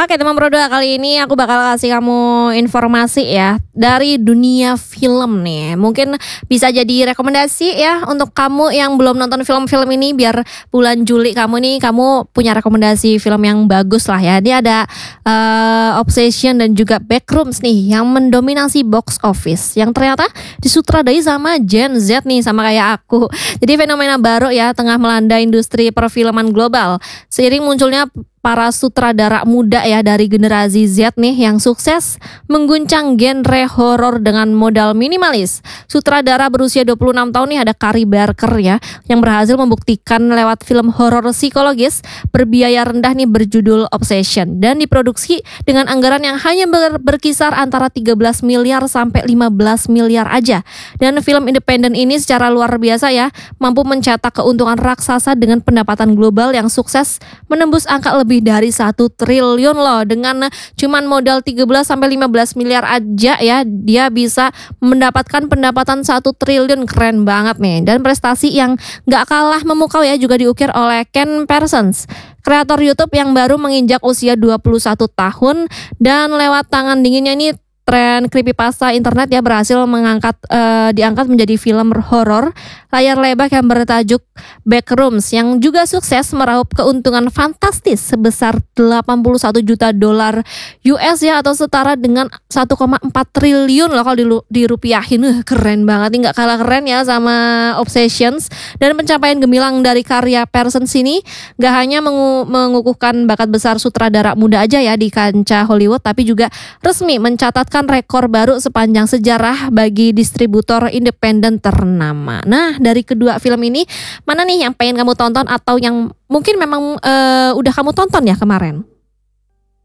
Oke teman berdua, kali ini aku bakal kasih kamu informasi ya dari dunia film nih. Mungkin bisa jadi rekomendasi ya untuk kamu yang belum nonton film-film ini, biar bulan Juli kamu punya rekomendasi film yang bagus lah ya. Ini ada Obsession dan juga Backrooms nih yang mendominasi box office, yang ternyata disutradai sama Gen Z nih, sama kayak aku. Jadi fenomena baru ya tengah melanda industri perfilman global. Seiring munculnya para sutradara muda ya dari generasi Z nih yang sukses mengguncang genre horor dengan modal minimalis. Sutradara berusia 26 tahun nih ada Kari Barker ya, yang berhasil membuktikan lewat film horor psikologis berbiaya rendah nih berjudul Obsession, dan diproduksi dengan anggaran yang hanya berkisar antara 13 miliar sampai 15 miliar aja. Dan film independen ini secara luar biasa ya, mampu mencetak keuntungan raksasa dengan pendapatan global yang sukses menembus angka lebih dari 1 triliun loh. Dengan cuman modal 13 sampai 15 miliar aja ya, dia bisa mendapatkan pendapatan 1 triliun. Keren banget nih. Dan prestasi yang gak kalah memukau ya juga diukir oleh Ken Parsons, kreator YouTube yang baru menginjak usia 21 tahun, dan lewat tangan dinginnya ini tren creepypasta internet ya berhasil diangkat menjadi film horor layar lebar yang bertajuk Backrooms, yang juga sukses meraup keuntungan fantastis sebesar 81 juta dolar US ya, atau setara dengan 1,4 triliun loh kalau dirupiahin. Keren banget nih, nggak kalah keren ya sama Obsessions. Dan pencapaian gemilang dari karya Parsons ini gak hanya mengukuhkan bakat besar sutradara muda aja ya di kancah Hollywood, tapi juga resmi mencatatkan rekor baru sepanjang sejarah bagi distributor independen ternama. Nah, dari kedua film ini, mana nih yang pengen kamu tonton atau yang mungkin memang udah kamu tonton ya kemarin?